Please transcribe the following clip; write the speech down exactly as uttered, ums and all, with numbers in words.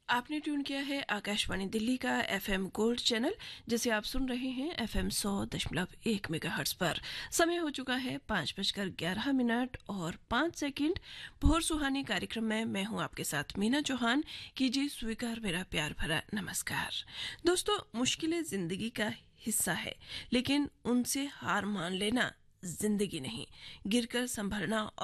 आपने ट्यून किया है आकाशवाणी दिल्ली का एफएम गोल्ड चैनल, जिसे आप सुन रहे हैं एफएम सौ दशमलव एक मेगाहर्ट्ज पर। समय हो चुका है पाँच बजकर ग्यारह मिनट और पाँच सेकंड। भोर सुहानी कार्यक्रम में मैं हूं आपके साथ मीना चौहान। कीजिए स्वीकार मेरा प्यार भरा नमस्कार। दोस्तों, मुश्किलें जिंदगी का हिस्सा है, लेकिन उनसे हार मान लेना जिंदगी नहीं। गिरकर संभलना